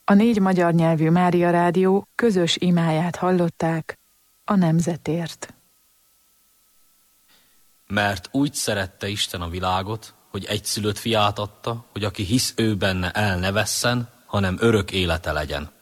A 4 magyar nyelvű Mária Rádió közös imáját hallották a nemzetért. Mert úgy szerette Isten a világot, hogy egyszülött fiát adta, hogy aki hisz ő benne el ne vesszen, hanem örök élete legyen.